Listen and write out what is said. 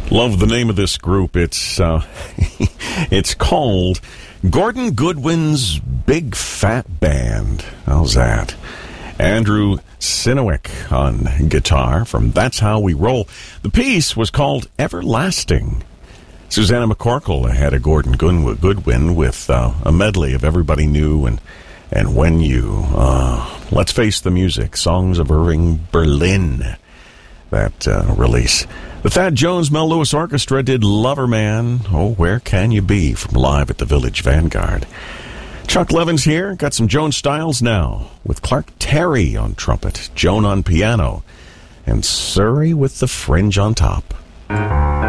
Love the name of this group. It's it's called Gordon Goodwin's Big Fat Band. How's that? Andrew Sinowick on guitar from That's How We Roll. The piece was called Everlasting. Susanna McCorkle had a Gordon Goodwin with a medley of Everybody Knew and When You. Let's Face the Music, Songs of Irving Berlin, that release. The Thad Jones Mel Lewis Orchestra did Lover Man, Oh, Where Can You Be, from Live at the Village Vanguard. Chuck Levin's here, got some Joan Styles now, with Clark Terry on trumpet, Joan on piano, and Surrey with the Fringe on top.